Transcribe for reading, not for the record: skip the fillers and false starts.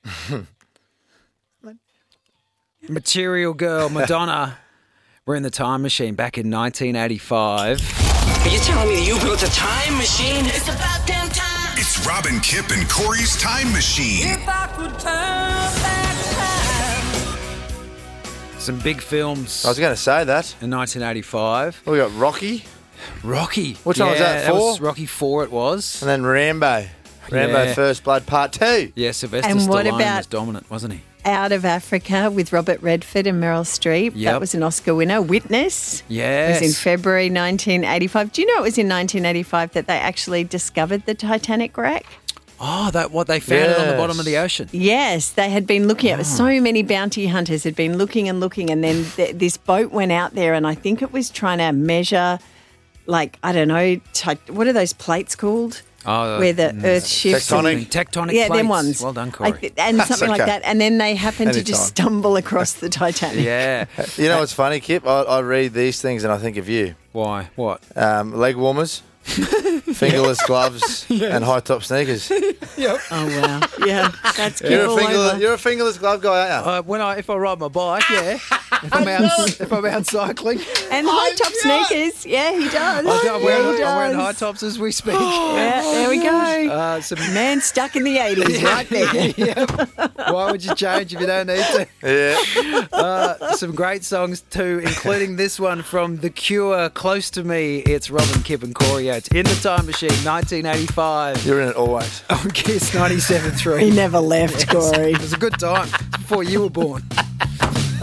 Material Girl, Madonna. We're in the time machine back in 1985. Are you telling me you built a time machine? It's about damn time. It's Robin, Kip, and Corey's Time Machine. If I could turn back time. Some big films I was going to say that. in 1985. We got Rocky Rocky. Which one was that, was 4? Rocky 4 it was. and then Rambo. Rambo Yeah. First Blood Part 2. Yeah, Sylvester And what Stallone about- was dominant, wasn't he? Out of Africa with Robert Redford and Meryl Streep. Yep. That was an Oscar winner. Witness. Yes. It was in February 1985. Do you know it was in 1985 that they actually discovered the Titanic wreck? Oh, that what they found it on the Yes. bottom of the ocean. Yes, they had been looking at it. Oh. So many bounty hunters had been looking and looking, and then this boat went out there, and I think it was trying to measure, like, I don't know, what are those plates called? Oh, Where the earth shifts. Tectonic. Tectonic Yeah, plates. them ones. Well done, Corey. And That's something like okay. that. And then they happened to Anytime. just stumble across the Titanic. Yeah. You know what's funny, Kip? I read these things and I think of you. Why? What? Leg warmers, fingerless gloves, and high-top sneakers. Oh, wow. Yeah, that's good. You're all over. you're a fingerless glove guy, aren't you? If I ride my bike, yeah. If I'm out cycling, And high-top sneakers. Yeah, he does. I'm He wearing does. high tops as we speak. Yeah, there we go. Some Man stuck in the 80s right there. Why would you change if you don't need to? Yeah. Some great songs too, including this one from The Cure, Close to Me. It's Robin, Kip and Corey Oates in the Time Machine, 1985 You're in it always. on Kiss 97.3. He never left, Corey. It was a good time before you were born.